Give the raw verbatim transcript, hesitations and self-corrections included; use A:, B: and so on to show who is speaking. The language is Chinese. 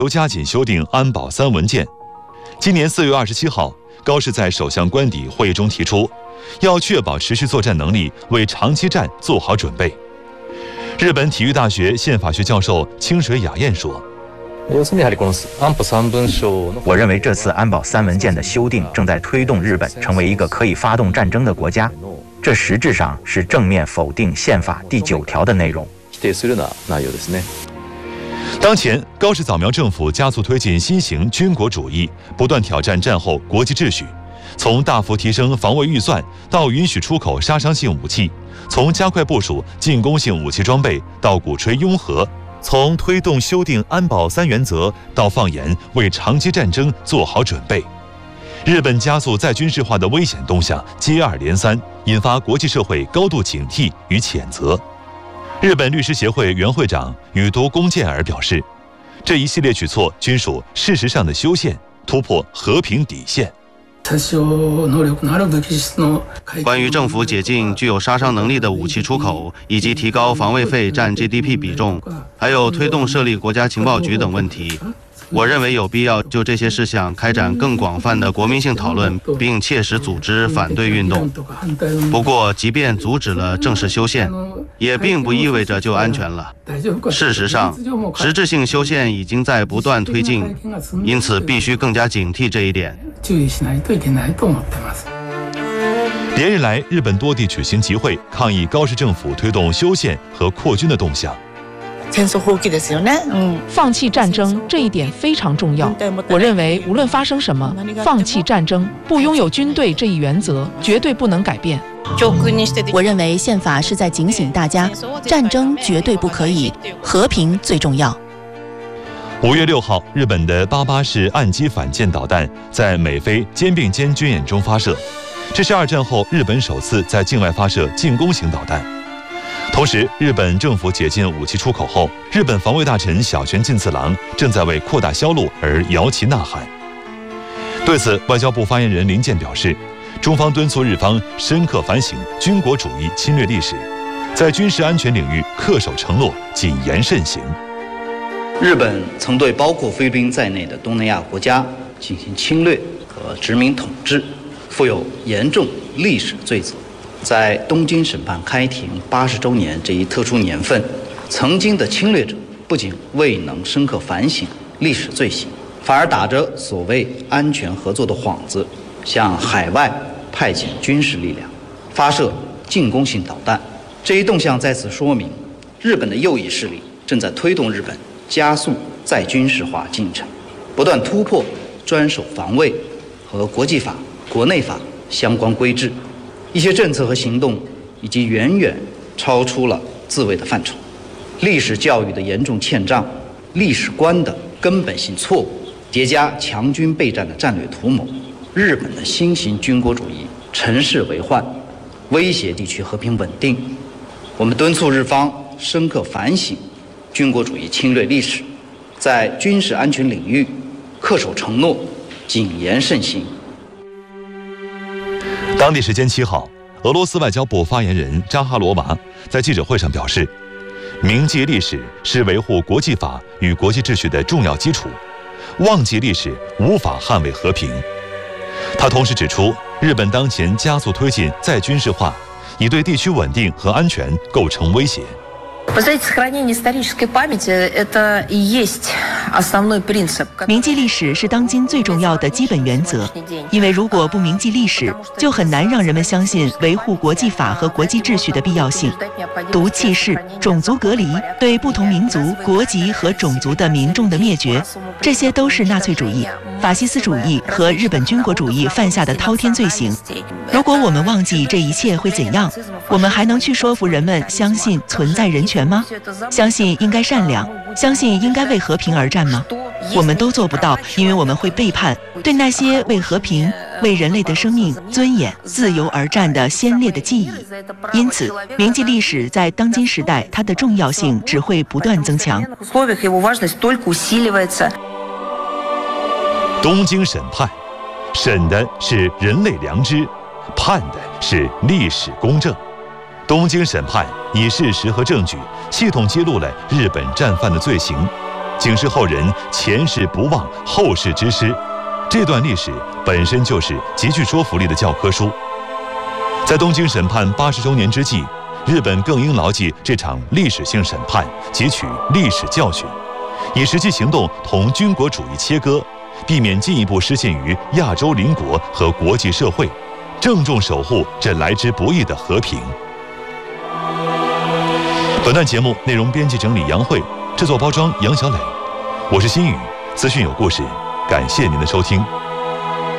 A: 由加紧修订安保三文件。今年四月二十七号，高市在首相官邸会议中提出，要确保持续作战能力，为长期战做好准备。日本体育大学宪法学教授清水雅彦说：“
B: 我认为这次安保三文件的修订正在推动日本成为一个可以发动战争的国家，这实质上是正面否定宪法第九条的内容。”
A: 当前，高市扫描政府加速推进新型军国主义，不断挑战战后国际秩序。从大幅提升防卫预算到允许出口杀伤性武器，从加快部署进攻性武器装备到鼓吹拥核，从推动修订安保三原则到放言为长期战争做好准备，日本加速再军事化的危险动向接二连三，引发国际社会高度警惕与谴责。日本律师协会原会长宇多宫健儿表示，这一系列举措均属事实上的修宪，突破和平底线。
C: 关于政府解禁具有杀伤能力的武器出口，以及提高防卫费占 G D P 比重，还有推动设立国家情报局等问题，我认为有必要就这些事项开展更广泛的国民性讨论，并切实组织反对运动。不过，即便阻止了正式修宪，也并不意味着就安全了。事实上，实质性修宪已经在不断推进，因此必须更加警惕这一点。
A: 连日来，日本多地举行集会，抗议高市政府推动修宪和扩军的动向。
D: 嗯，放弃战争这一点非常重要。我认为，无论发生什么，放弃战争、不拥有军队这一原则绝对不能改变。
E: 我认为宪法是在警醒大家，战争绝对不可以，和平最重要。
A: 五月六号，日本的八八式岸基反舰导弹在美菲肩并肩军演中发射，这是二战后日本首次在境外发射进攻型导弹。同时，日本政府解禁武器出口后，日本防卫大臣小泉进次郎正在为扩大销路而摇旗呐喊。对此，外交部发言人林健表示，中方敦促日方深刻反省军国主义侵略历史，在军事安全领域恪守承诺，谨言慎行。
F: 日本曾对包括菲律宾在内的东南亚国家进行侵略和殖民统治，负有严重历史罪责。在东京审判开庭八十周年这一特殊年份，曾经的侵略者不仅未能深刻反省历史罪行，反而打着所谓安全合作的幌子，向海外派遣军事力量，发射进攻性导弹。这一动向再次说明，日本的右翼势力正在推动日本加速再军事化进程，不断突破专守防卫和国际法、国内法相关规制。一些政策和行动已经远远超出了自卫的范畴，历史教育的严重欠账，历史观的根本性错误，叠加强军备战的战略图谋，日本的新型军国主义乘势为患，威胁地区和平稳定。我们敦促日方深刻反省军国主义侵略历史，在军事安全领域恪守承诺，谨言慎行。
A: 当地时间七号，俄罗斯外交部发言人扎哈罗娃在记者会上表示，铭记历史是维护国际法与国际秩序的重要基础，忘记历史无法捍卫和平。他同时指出，日本当前加速推进再军事化，已对地区稳定和安全构成威胁。
E: 铭记历史是当今最重要的基本原则，因为如果不铭记历史，就很难让人们相信维护国际法和国际秩序的必要性。毒气室、种族隔离、对不同民族、国籍和种族的民众的灭绝，这些都是纳粹主义、法西斯主义和日本军国主义犯下的滔天罪行。如果我们忘记这一切会怎样？我们还能去说服人们相信存在人权吗？相信应该善良，相信应该为和平而战吗？我们都做不到，因为我们会背叛对那些为和平、为人类的生命、尊严、自由而战的先烈的记忆。因此，铭记历史在当今时代，它的重要性只会不断增强。
A: 东京审判，审的是人类良知，判的是历史公正。东京审判以事实和证据系统揭露了日本战犯的罪行， 警示后人前事不忘，后事之师。这段历史本身就是极具说服力的教科书。在东京审判八十周年之际，日本更应牢记这场历史性审判，汲取历史教训，以实际行动同军国主义切割，避免进一步失陷于亚洲邻国和国际社会，郑重守护这来之不易的和平。本段节目内容编辑整理杨慧，制作包装杨小磊，我是新宇，资讯有故事，感谢您的收听。